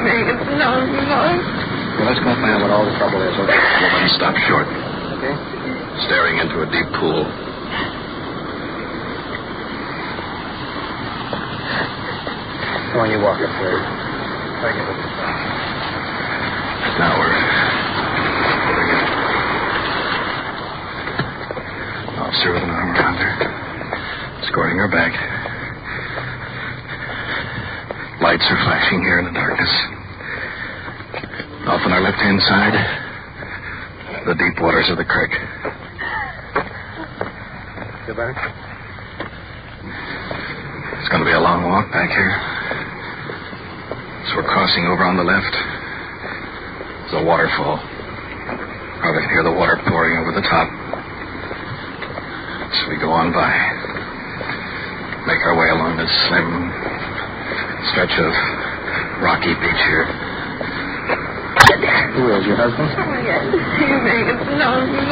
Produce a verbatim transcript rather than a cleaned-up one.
Megan. No, no. Okay, let's go find out what all the trouble is, okay? Woman stopped short, Okay. staring into a deep pool. Come on, you walk up there. Thank you. Now we're... Officer with an arm around her, escorting her back. Lights are flashing here in the darkness. Off on our left-hand side, the deep waters of the creek. Feel better? It's going to be a long walk back here. So we're crossing over on the left. There's a waterfall. Probably hear the water pouring over the top. So we go on by. Make our way along this slim stretch of rocky beach here. Who is your husband? Oh, yes. You, Megan. No, no.